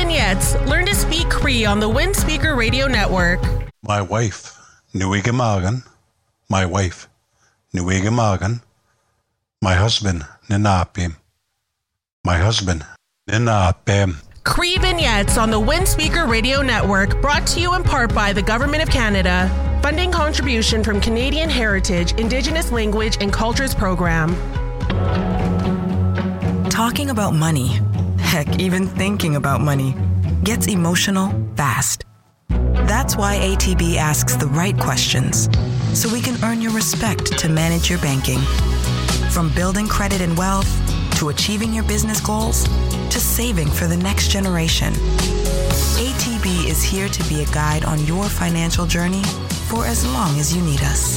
Vignettes. Learn to speak Cree on the Wind Speaker Radio Network. My wife, Nuiga Magan. My wife, Nuiga Magan. My husband, Ninapim. My husband, Ninapim. Cree Vignettes on the Wind Speaker Radio Network, brought to you in part by the Government of Canada. Funding contribution from Canadian Heritage, Indigenous Language and Cultures Program. Talking about money, heck, even thinking about money, gets emotional fast. That's why ATB asks the right questions, so we can earn your respect to manage your banking. From building credit and wealth, to achieving your business goals, to saving for the next generation. ATB is here to be a guide on your financial journey for as long as you need us.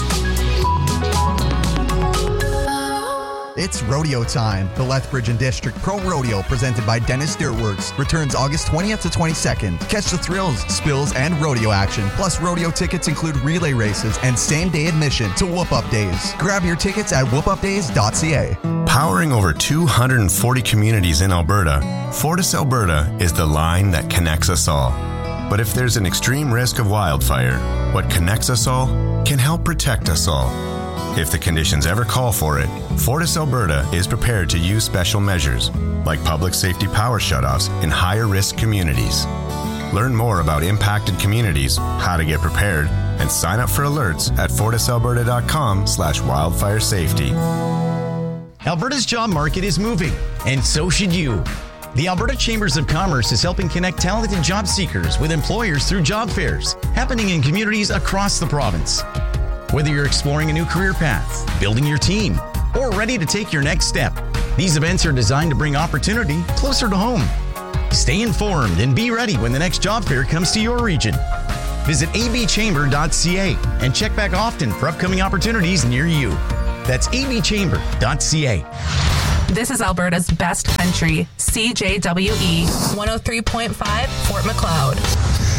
It's rodeo time. The Lethbridge and District Pro Rodeo, presented by Dennis Dirtworks, returns August 20th to 22nd. Catch the thrills, spills, and rodeo action. Plus, rodeo tickets include relay races and same-day admission to Whoop Up Days. Grab your tickets at whoopupdays.ca. Powering over 240 communities in Alberta, Fortis Alberta is the line that connects us all. But if there's an extreme risk of wildfire, what connects us all can help protect us all. If the conditions ever call for it, Fortis Alberta is prepared to use special measures, like public safety power shutoffs in higher risk communities. Learn more about impacted communities, how to get prepared, and sign up for alerts at fortisalberta.com/wildfire safety. Alberta's job market is moving, and so should you. The Alberta Chambers of Commerce is helping connect talented job seekers with employers through job fairs happening in communities across the province. Whether you're exploring a new career path, building your team, or ready to take your next step, these events are designed to bring opportunity closer to home. Stay informed and be ready when the next job fair comes to your region. Visit abchamber.ca and check back often for upcoming opportunities near you. That's abchamber.ca. This is Alberta's best country, CJWE 103.5 Fort Macleod.